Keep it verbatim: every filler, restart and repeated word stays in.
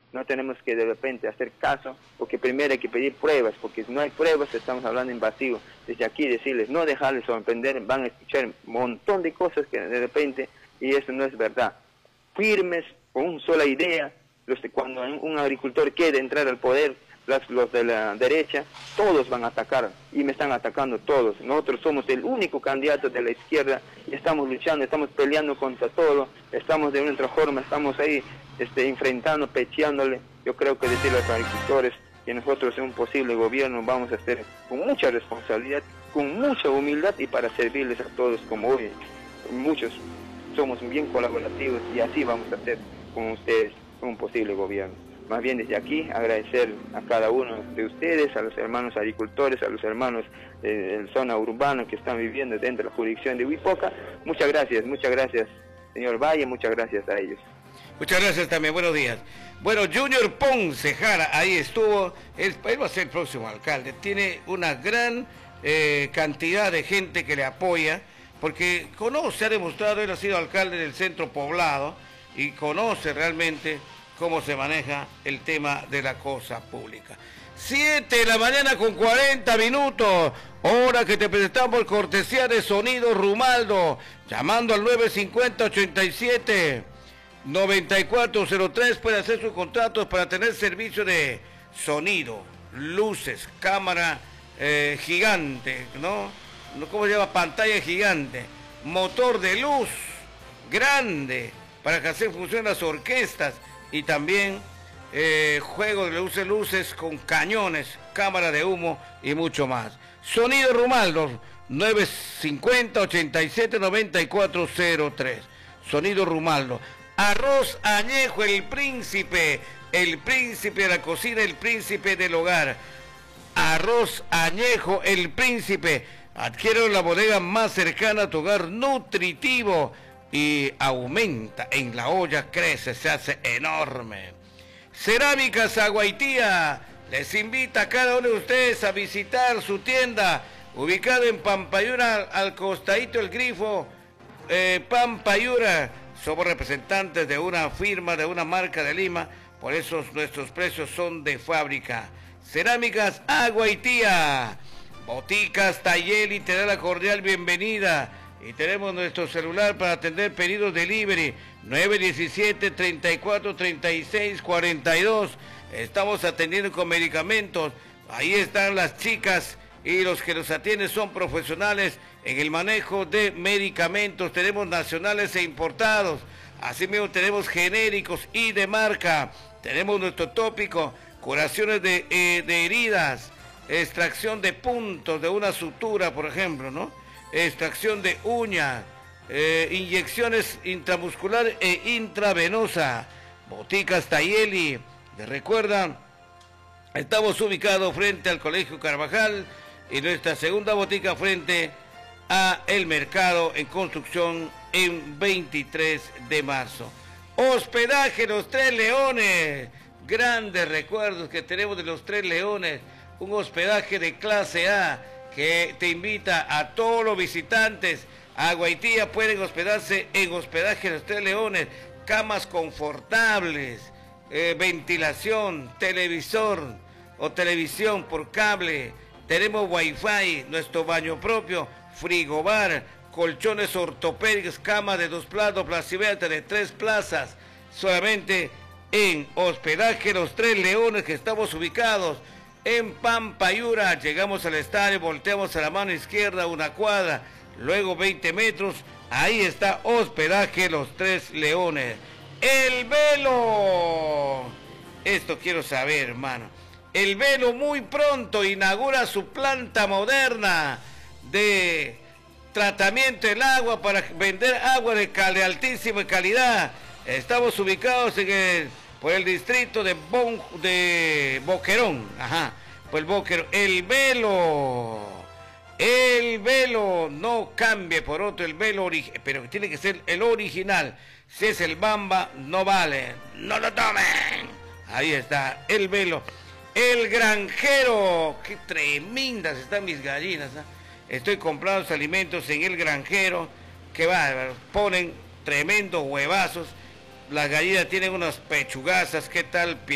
No tenemos que de repente hacer caso, porque primero hay que pedir pruebas, porque si no hay pruebas estamos hablando en vacío. Desde aquí decirles, no dejarles sorprender, van a escuchar un montón de cosas que de repente, y eso no es verdad. Firmes, con una sola idea, los de cuando un agricultor quiere entrar al poder, los, los de la derecha, todos van a atacar, y me están atacando todos. Nosotros somos el único candidato de la izquierda, y estamos luchando, estamos peleando contra todo, estamos de una otra forma, estamos ahí este, enfrentando, pecheándole. Yo creo que decirle a los agricultores que nosotros en un posible gobierno vamos a hacer con mucha responsabilidad, con mucha humildad, y para servirles a todos como hoy. Muchos somos bien colaborativos, y así vamos a hacer con ustedes con un posible gobierno. Más bien desde aquí agradecer a cada uno de ustedes, a los hermanos agricultores, a los hermanos eh, de la zona urbana que están viviendo dentro de la jurisdicción de Huipoca. Muchas gracias, muchas gracias, señor Valle, muchas gracias a ellos. Muchas gracias también, buenos días. Bueno, Junior Ponce Jara, ahí estuvo, él, él va a ser el próximo alcalde, tiene una gran eh, cantidad de gente que le apoya, porque conoce, ha demostrado, él ha sido alcalde del centro poblado, y conoce realmente cómo se maneja el tema de la cosa pública. siete de la mañana con cuarenta minutos, hora que te presentamos por cortesía de Sonido Rumaldo, llamando al nueve cincuenta, ochenta y siete, noventa y cuatro cero tres, puede hacer sus contratos para tener servicio de sonido, luces, cámara eh, gigante, ¿no? ¿Cómo se llama? Pantalla gigante, motor de luz grande, para que así funcionen las orquestas, y también eh, juego de luces, luces con cañones, cámara de humo y mucho más. Sonido Rumaldo, nueve cincuenta, ochenta y siete, noventa y cuatro cero tres. Sonido Rumaldo. Arroz Añejo, el príncipe, el príncipe de la cocina, el príncipe del hogar. Arroz Añejo, el príncipe. Adquiere la bodega más cercana a tu hogar, nutritivo, y aumenta en la olla, crece, se hace enorme. Cerámicas Aguaitía les invita a cada uno de ustedes a visitar su tienda, ubicado en Pampayura, al costadito del grifo eh, Pampayura. Somos representantes de una firma, de una marca de Lima, por eso nuestros precios son de fábrica. Cerámicas Aguaitía, Boticas Tayeli te da la cordial bienvenida. Y tenemos nuestro celular para atender pedidos delivery, nueve diecisiete, treinta y cuatro, treinta y seis, cuarenta y dos. Estamos atendiendo con medicamentos. Ahí están las chicas, y los que los atienden son profesionales en el manejo de medicamentos. Tenemos nacionales e importados. Asimismo tenemos genéricos y de marca. Tenemos nuestro tópico, curaciones de, eh, de heridas, extracción de puntos de una sutura, por ejemplo, ¿no? Extracción de uña, eh, inyecciones intramuscular e intravenosa. Boticas Tayeli, les recuerdan, estamos ubicados frente al Colegio Carvajal, y nuestra segunda botica frente a el mercado en construcción en veintitrés de marzo. Hospedaje Los Tres Leones, grandes recuerdos que tenemos de Los Tres Leones, un hospedaje de clase A, que te invita a todos los visitantes a Aguaitía. Pueden hospedarse en Hospedaje Los Tres Leones, camas confortables, eh, ventilación, televisor o televisión por cable, tenemos wifi, nuestro baño propio, frigobar, colchones ortopédicos, cama de dos plazas, placibeta de tres plazas, solamente en Hospedaje Los Tres Leones, que estamos ubicados en Pampayura. Llegamos al estadio, volteamos a la mano izquierda una cuadra, luego veinte metros, ahí está Hospedaje Los Tres Leones. El Velo, esto quiero saber, hermano. El Velo muy pronto inaugura su planta moderna de tratamiento del agua para vender agua de, de altísima calidad. Estamos ubicados en el por el distrito de, bon, de Boquerón, ajá, por el Boquerón. El Velo, el Velo, no cambie por otro, el Velo, pero tiene que ser el original. Si es el Bamba, no vale, no lo tomen. Ahí está, el Velo. El Granjero, qué tremendas están mis gallinas, ¿eh? Estoy comprando los alimentos en el Granjero, que va, ponen tremendos huevazos. Las gallinas tienen unas pechugazas, ¿qué tal?